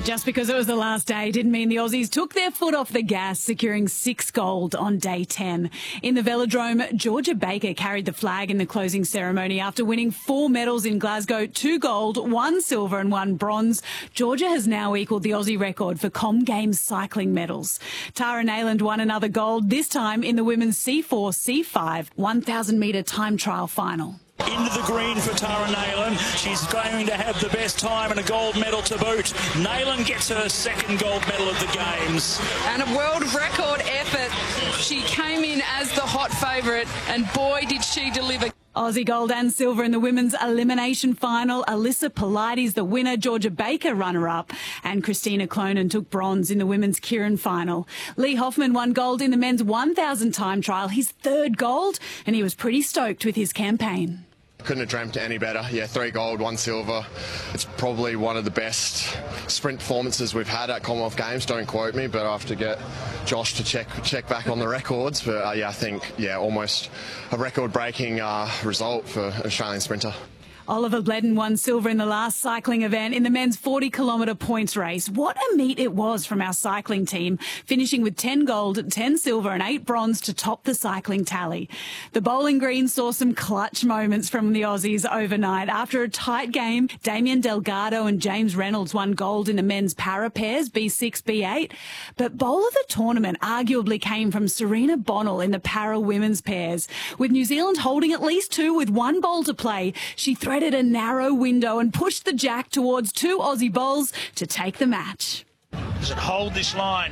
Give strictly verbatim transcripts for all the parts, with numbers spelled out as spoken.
just because it was the last day didn't mean the Aussies took their foot off the gas, securing six gold on day ten. In the velodrome, Georgia Baker carried the flag in the closing ceremony after winning four medals in Glasgow, two gold, one silver and one bronze. Georgia has now equalled the Aussie record for Com Games cycling medals. Tara Neyland won another gold, this time in the women's C four C five one thousand metre time trial final. Into the green for Tara Neyland. She's going to have the best time and a gold medal to boot. Neyland gets her second gold medal of the Games. And a world record effort. She came in as the hot favourite and boy did she deliver. Aussie gold and silver in the women's elimination final. Alyssa Polides the winner, Georgia Baker runner-up, and Christina Clonan took bronze in the women's Keirin final. Lee Hoffman won gold in the men's one thousand time trial, his third gold, and he was pretty stoked with his campaign. Couldn't have dreamt any better. Yeah, three gold, one silver. It's probably one of the best sprint performances we've had at Commonwealth Games. Don't quote me, but I have to get Josh to check check back on the records. But uh, yeah, I think yeah, almost a record-breaking uh, result for an Australian sprinter. Oliver Bledden won silver in the last cycling event in the men's forty kilometre points race. What a meet it was from our cycling team, finishing with ten gold, ten silver and eight bronze to top the cycling tally. The Bowling Green saw some clutch moments from the Aussies overnight. After a tight game, Damien Delgado and James Reynolds won gold in the men's para pairs, B six, B eight. But bowl of the tournament arguably came from Serena Bonnell in the para women's pairs. With New Zealand holding at least two with one bowl to play, she threaded a narrow window and pushed the jack towards two Aussie bowls to take the match. Does it hold this line?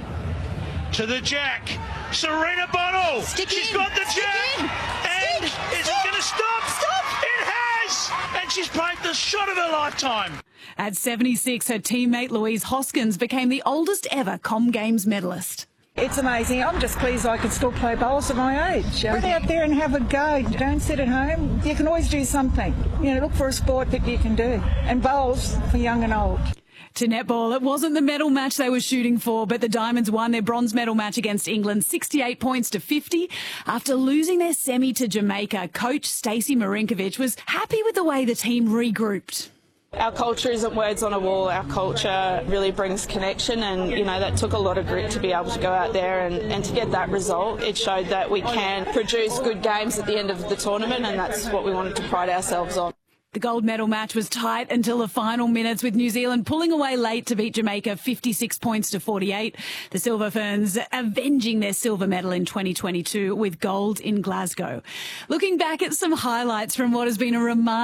To the jack. Serena Bonnell. Stick She's in. got the Stick jack. in. And Stick. is Stop. it going to stop? Stop. It has. And she's played the shot of her lifetime. At seventy-six, her teammate Louise Hoskins became the oldest ever Com Games medalist. It's amazing. I'm just pleased I can still play bowls at my age. Get out there and have a go. Don't sit at home. You can always do something. You know, look for a sport that you can do. And bowls for young and old. To netball, it wasn't the medal match they were shooting for, but the Diamonds won their bronze medal match against England, sixty-eight points to fifty. After losing their semi to Jamaica, coach Stacey Marinkovic was happy with the way the team regrouped. Our culture isn't words on a wall. Our culture really brings connection, and you know that took a lot of grit to be able to go out there and, and to get that result. It showed that we can produce good games at the end of the tournament, and that's what we wanted to pride ourselves on. The gold medal match was tight until the final minutes, with New Zealand pulling away late to beat Jamaica fifty-six points to forty-eight. The Silver Ferns avenging their silver medal in twenty twenty-two with gold in Glasgow. Looking back at some highlights from what has been a remarkable